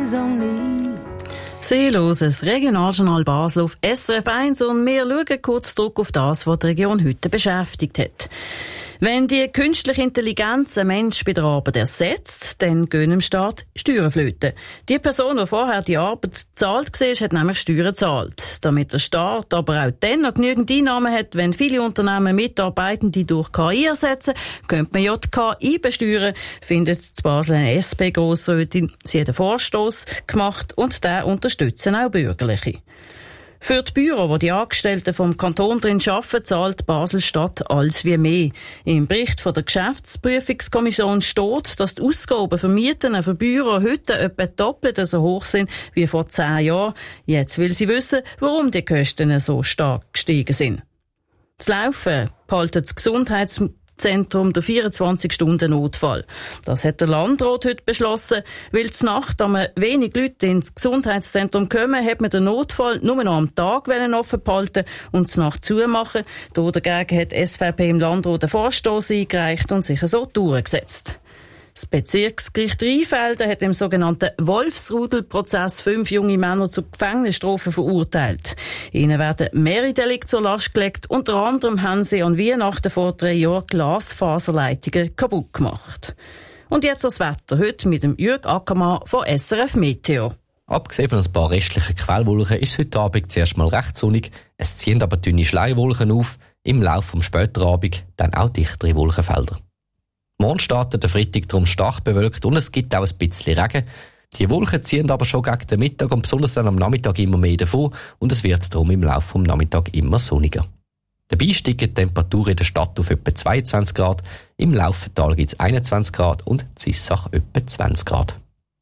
days only. Sie hören das Regionaljournal Basel auf SRF 1 und wir schauen kurz zurück auf das, was die Region heute beschäftigt hat. Wenn die künstliche Intelligenz einen Mensch bei der Arbeit ersetzt, dann gehen im Staat Steuern flöten. Die Person, die vorher die Arbeit gezahlt war, hat nämlich Steuern gezahlt. Damit der Staat aber auch dann noch genügend Einnahmen hat, wenn viele Unternehmen Mitarbeitende durch KI ersetzen, könnte man ja die KI besteuern, findet die Basel eine SP-Grossrätin. Sie hat einen Vorstoss gemacht und den unterstützen auch Bürgerliche. Für die Büro, wo die Angestellten vom Kanton drin arbeiten, zahlt Basel-Stadt alles wie mehr. Im Bericht von der Geschäftsprüfungskommission steht, dass die Ausgaben für Mieten für Büro heute etwa doppelt so hoch sind wie vor 10 Jahren. Jetzt will sie wissen, warum die Kosten so stark gestiegen sind. Das Laufen behaltet das Gesundheitszentrum der 24-Stunden-Notfall. Das hat der Landrat heute beschlossen. Weil zur Nacht wenig Leute ins Gesundheitszentrum kommen, hat man den Notfall nur noch am Tag offen behalten und zur Nacht zumachen. Dagegen hat die SVP im Landrat einen Vorstoss eingereicht und sich so durchgesetzt. Das Bezirksgericht Rheinfelden hat im sogenannten Wolfsrudel-Prozess 5 junge Männer zu Gefängnisstrafen verurteilt. Ihnen werden mehrere Delikte zur Last gelegt. Unter anderem haben sie an Weihnachten vor 3 Jahren Glasfaserleitungen kaputt gemacht. Und jetzt das Wetter. Heute mit dem Jürg Ackermann von SRF Meteo. Abgesehen von ein paar restlichen Quellwolken ist es heute Abend zuerst mal recht sonnig. Es ziehen aber dünne Schleierwolken auf. Im Laufe des späteren Abends dann auch dichtere Wolkenfelder. Morgen startet der Freitag darum stark bewölkt und es gibt auch ein bisschen Regen. Die Wolken ziehen aber schon gegen den Mittag und besonders dann am Nachmittag immer mehr davon und es wird darum im Laufe des Nachmittags immer sonniger. Dabei steigen die Temperaturen in der Stadt auf etwa 22 Grad, im Laufental gibt es 21 Grad und in Zissach etwa 20 Grad.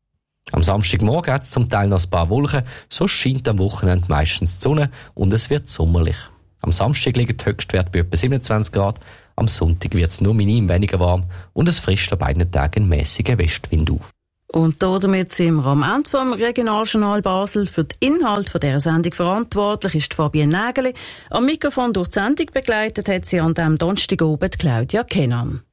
Am Samstagmorgen hat es zum Teil noch ein paar Wolken, so scheint am Wochenende meistens die Sonne und es wird sommerlich. Am Samstag liegt der Höchstwert bei etwa 27 Grad, am Sonntag wird es nur minim weniger warm und es frischt an beiden Tagen einen mässigen Westwind auf. Und damit sind wir am Ende vom Regionaljournal Basel. Für den Inhalt von dieser Sendung verantwortlich ist Fabienne Nägeli. Am Mikrofon durch die Sendung begleitet hat sie an diesem Donnerstagabend Claudia Kenan.